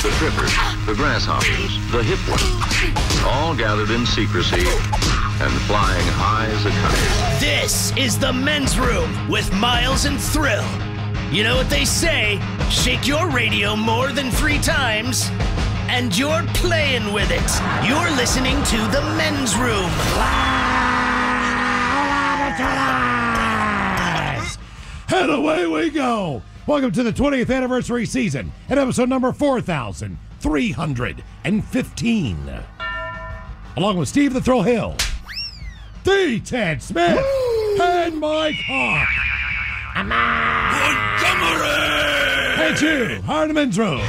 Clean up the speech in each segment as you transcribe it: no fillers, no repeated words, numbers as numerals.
the trippers, the grasshoppers, the hip ones, all gathered in secrecy and flying high as a kite. This is the Men's Room with Miles and Thrill. You know what they say, shake your radio more than 3 times, and you're playing with it. You're listening to the Men's Room. And away we go. Welcome to the 20th anniversary season and episode number 4,315. Along with Steve the Thrill Hill, the Ted Smith, and Mike Hawk. And you, are the Men's Room.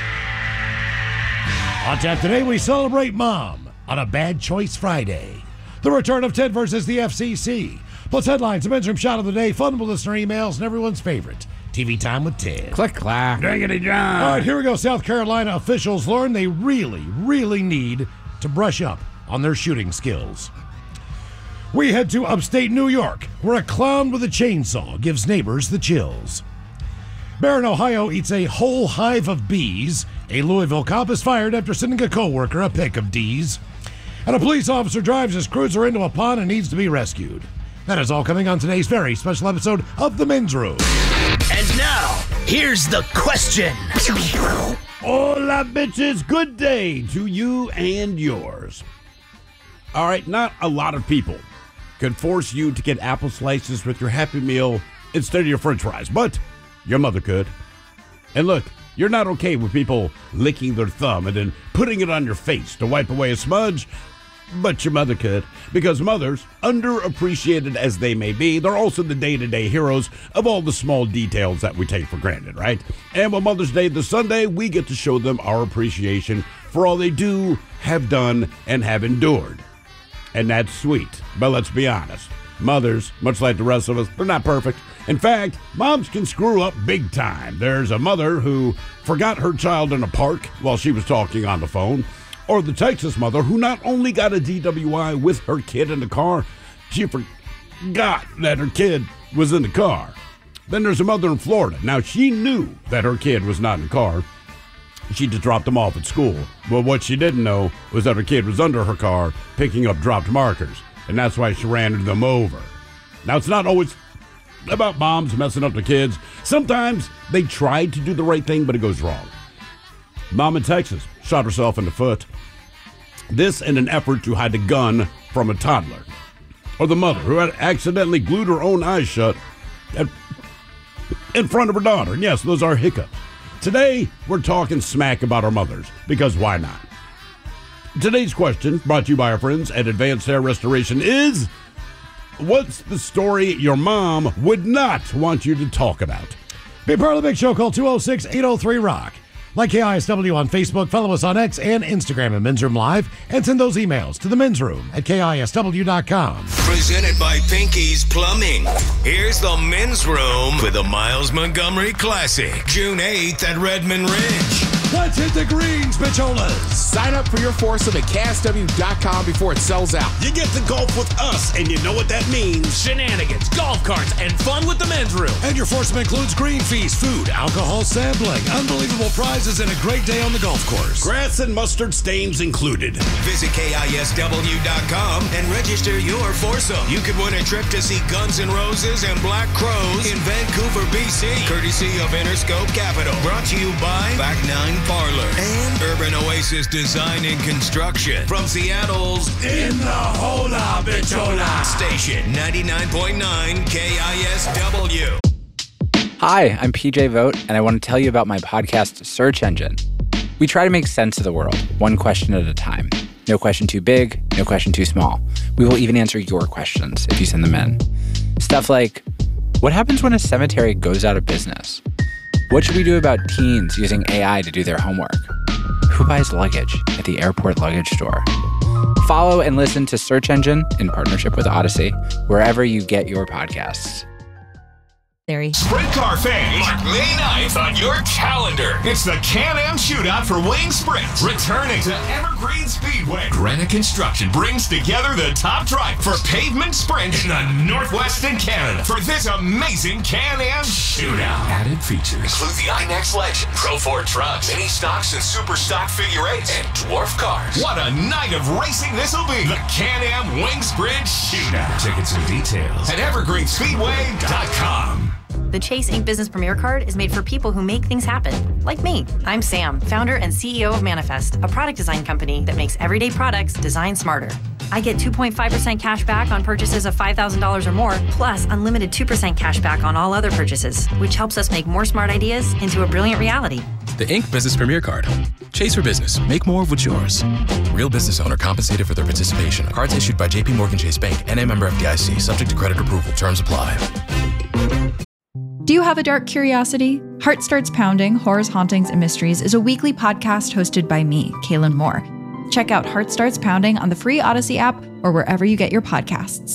On tap today, we celebrate Mom on a Bad Choice Friday. The return of Ted versus the FCC. Plus headlines, the Men's Room shot of the day, fun with listener emails, and everyone's favorite, TV Time with Ted. Click, clack. Diggity John. All right, here we go. South Carolina officials learn they really need to brush up on their shooting skills. We head to upstate New York, where a clown with a chainsaw gives neighbors the chills. Bear in Ohio eats a whole hive of bees. A Louisville cop is fired after sending a co-worker a pic of D's. And a police officer drives his cruiser into a pond and needs to be rescued. That is all coming on today's very special episode of The Men's Room. And now, here's the question. Hola, bitches. Good day to you and yours. All right, not a lot of people could force you to get apple slices with your Happy Meal instead of your French fries, but your mother could. And look, you're not okay with people licking their thumb and then putting it on your face to wipe away a smudge, but your mother could, because mothers, underappreciated as they may be, they're also the day-to-day heroes of all the small details that we take for granted, right? And on Mother's Day this Sunday, we get to show them our appreciation for all they do, have done, and have endured. And that's sweet, but let's be honest. Mothers, much like the rest of us, they're not perfect. In fact, moms can screw up big time. There's a mother who forgot her child in a park while she was talking on the phone. Or the Texas mother who not only got a DWI with her kid in the car, she forgot that her kid was in the car. Then there's a mother in Florida. Now, she knew that her kid was not in the car. She just dropped him off at school. But what she didn't know was that her kid was under her car picking up dropped markers. And that's why she ran them over. Now, it's not always about moms messing up the kids. Sometimes they tried to do the right thing, but it goes wrong. Mom in Texas shot herself in the foot. This in an effort to hide a gun from a toddler. Or the mother who had accidentally glued her own eyes shut in front of her daughter. And yes, those are hiccups. Today, we're talking smack about our mothers, because why not? Today's question, brought to you by our friends at Advanced Hair Restoration, is: what's the story your mom would not want you to talk about? Be part of the big show. Call 206-803-ROCK. Like KISW on Facebook, follow us on X and Instagram at Men's Room Live, and send those emails to the Men's Room at KISW.com. Presented by Pinky's Plumbing. Here's the Men's Room with the Miles Montgomery Classic, June 8th at Redmond Ridge. Let's hit the greens, bitcholas. Sign up for your foursome at KSW.com before it sells out. You get to golf with us, and you know what that means. Shenanigans, golf carts, and fun with the Men's Room. And your foursome includes green fees, food, alcohol sampling, unbelievable prizes, and a great day on the golf course. Grass and mustard stains included. Visit KISW.com and register your foursome. You could win a trip to see Guns N' Roses and Black Crowes in Vancouver, BC. Courtesy of Interscope Capital. Brought to you by Back 9 Parlor and Urban Oasis Design and Construction. From Seattle's In the Hola, bitchola. station, 99.9 KISW. Hi, I'm PJ Vogt, and I want to tell you about my podcast, Search Engine. We try to make sense of the world, one question at a time. No question too big, no question too small. We will even answer your questions if you send them in. Stuff like, what happens when a cemetery goes out of business? What should we do about teens using AI to do their homework? Who buys luggage at the airport luggage store? Follow and listen to Search Engine in partnership with Odyssey, wherever you get your podcasts. unnecessary. Sprint car fans, mark May 9th on your calendar. It's the Can-Am Shootout for Wing Sprints, returning to Evergreen Speedway. Granite Construction brings together the top drivers for pavement sprints in the Northwest and Canada for this amazing Can-Am Shootout. Added features include the iNext Legend, Pro 4 trucks, mini stocks and super stock figure 8s, and dwarf cars. What a night of racing this'll be! The Can-Am Wing Sprint Shootout. Tickets and details at evergreenspeedway.com. The Chase Ink Business Premier Card is made for people who make things happen, like me. I'm Sam, founder and CEO of Manifest, a product design company that makes everyday products designed smarter. I get 2.5% cash back on purchases of $5,000 or more, plus unlimited 2% cash back on all other purchases, which helps us make more smart ideas into a brilliant reality. The Ink Business Premier Card. Chase for business. Make more of what's yours. Real business owner compensated for their participation. Cards issued by J.P. Morgan Chase Bank. N.A. member FDIC. Subject to credit approval. Terms apply. Do you have a dark curiosity? Heart Starts Pounding, Horrors, Hauntings, and Mysteries is a weekly podcast hosted by me, Kaylin Moore. Check out Heart Starts Pounding on the free Odyssey app or wherever you get your podcasts.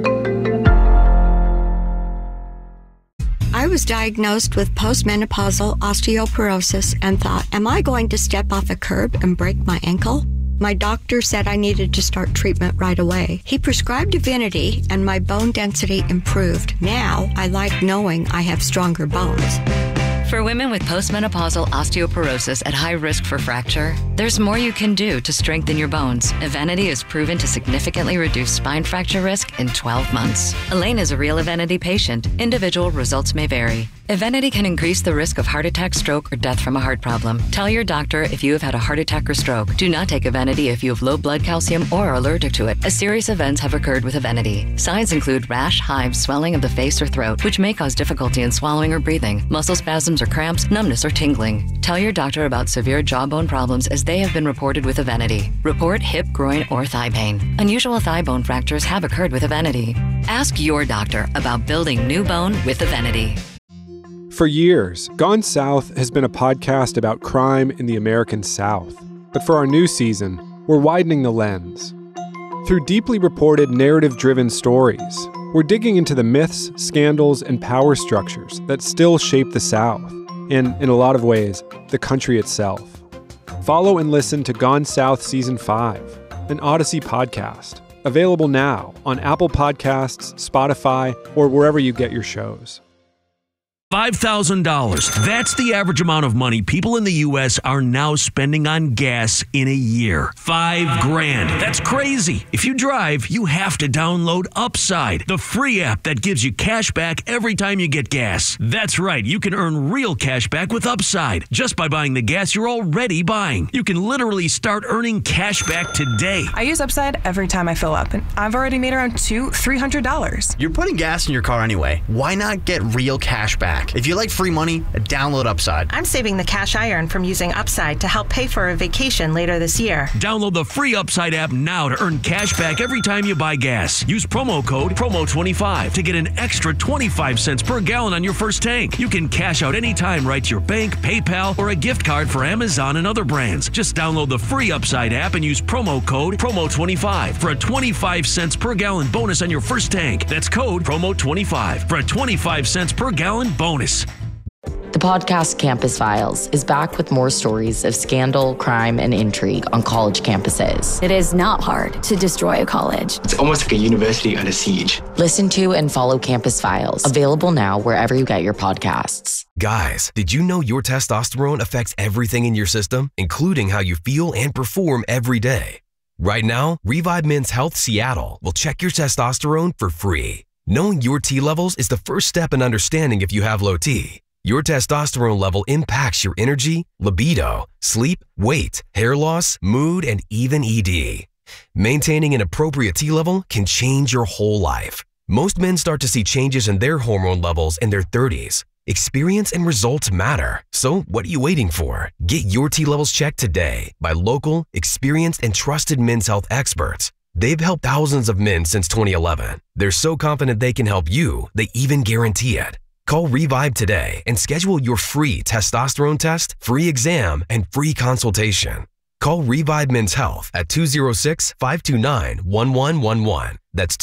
I was diagnosed with postmenopausal osteoporosis and thought, am I going to step off a curb and break my ankle? My doctor said I needed to start treatment right away. He prescribed Divinity and my bone density improved. Now I like knowing I have stronger bones. For women with postmenopausal osteoporosis at high risk for fracture, there's more you can do to strengthen your bones. Evenity is proven to significantly reduce spine fracture risk in 12 months. Elaine is a real Evenity patient. Individual results may vary. Evenity can increase the risk of heart attack, stroke, or death from a heart problem. Tell your doctor if you have had a heart attack or stroke. Do not take Evenity if you have low blood calcium or are allergic to it, as serious events have occurred with Evenity. Signs include rash, hives, swelling of the face or throat, which may cause difficulty in swallowing or breathing, muscle spasms or cramps, numbness or tingling. Tell your doctor about severe jawbone problems as they have been reported with Evenity. Report hip, groin, or thigh pain. Unusual thigh bone fractures have occurred with Evenity. Ask your doctor about building new bone with Evenity. For years, Gone South has been a podcast about crime in the American South. But for our new season, we're widening the lens. Through deeply reported, narrative-driven stories, we're digging into the myths, scandals, and power structures that still shape the South, and, in a lot of ways, the country itself. Follow and listen to Gone South Season 5, an Odyssey podcast, available now on Apple Podcasts, Spotify, or wherever you get your shows. $5,000. That's the average amount of money people in the U.S. are now spending on gas in a year. $5,000. That's crazy. If you drive, you have to download Upside, the free app that gives you cash back every time you get gas. That's right. You can earn real cash back with Upside just by buying the gas you're already buying. You can literally start earning cash back today. I use Upside every time I fill up, and I've already made around $300. You're putting gas in your car anyway. Why not get real cash back? If you like free money, download Upside. I'm saving the cash I earn from using Upside to help pay for a vacation later this year. Download the free Upside app now to earn cash back every time you buy gas. Use promo code PROMO25 to get an extra 25 cents per gallon on your first tank. You can cash out anytime right to your bank, PayPal, or a gift card for Amazon and other brands. Just download the free Upside app and use promo code PROMO25 for a 25 cents per gallon bonus on your first tank. That's code PROMO25 for a 25 cents per gallon bonus. The podcast Campus Files is back with more stories of scandal, crime, and intrigue on college campuses. It is not hard to destroy a college. It's almost like a university under siege. Listen to and follow Campus Files, available now wherever you get your podcasts. Guys, did you know your testosterone affects everything in your system, including how you feel and perform every day? Right now, Revive Men's Health Seattle will check your testosterone for free. Knowing your T levels is the first step in understanding if you have low T. Your testosterone level impacts your energy, libido, sleep, weight, hair loss, mood, and even ED. Maintaining an appropriate T level can change your whole life. Most men start to see changes in their hormone levels in their 30s. Experience and results matter. So what are you waiting for? Get your T levels checked today by local, experienced, and trusted men's health experts. They've helped thousands of men since 2011. They're so confident they can help you, they even guarantee it. Call Revive today and schedule your free testosterone test, free exam, and free consultation. Call Revive Men's Health at 206-529-1111. That's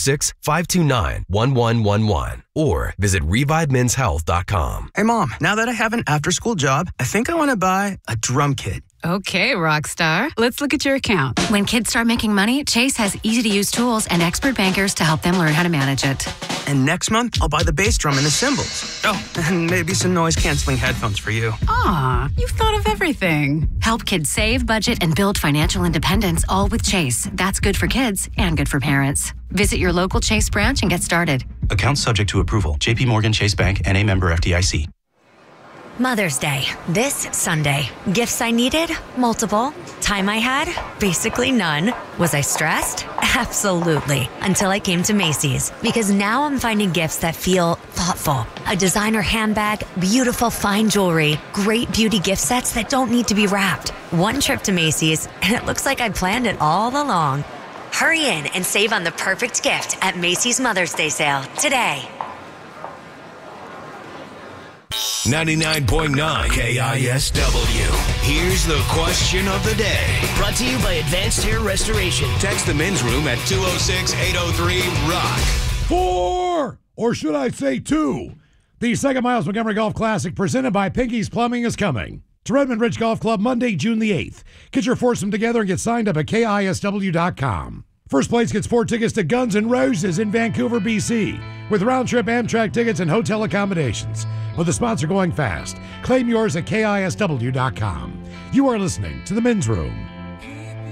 206-529-1111. Or visit ReviveMen'sHealth.com. Hey, Mom, now that I have an after-school job, I think I want to buy a drum kit. Okay, Rockstar. Let's look at your account. When kids start making money, Chase has easy-to-use tools and expert bankers to help them learn how to manage it. And next month, I'll buy the bass drum and the cymbals. Oh, and maybe some noise-canceling headphones for you. Aw, you've thought of everything. Help kids save, budget, and build financial independence, all with Chase. That's good for kids and good for parents. Visit your local Chase branch and get started. Account subject to approval. JP Morgan Chase Bank, N.A. member FDIC. Mother's Day, this Sunday. Gifts I needed? Multiple. Time I had? Basically none. Was I stressed? Absolutely. Until I came to Macy's. Because now I'm finding gifts that feel thoughtful. A designer handbag, beautiful fine jewelry, great beauty gift sets that don't need to be wrapped. One trip to Macy's, and it looks like I planned it all along. Hurry in and save on the perfect gift at Macy's Mother's Day sale today. 99.9 KISW. Here's the question of the day. Brought to you by Advanced Hair Restoration. Text the men's room at 206-803-ROCK. 4, or should I say 2. The Second Miles Montgomery Golf Classic presented by Pinky's Plumbing is coming to Redmond Ridge Golf Club Monday, June the 8th. Get your foursome together and get signed up at KISW.com. First place gets 4 tickets to Guns N' Roses in Vancouver, BC, with round-trip Amtrak tickets and hotel accommodations. With the sponsor going fast, claim yours at KISW.com. You are listening to The Men's Room.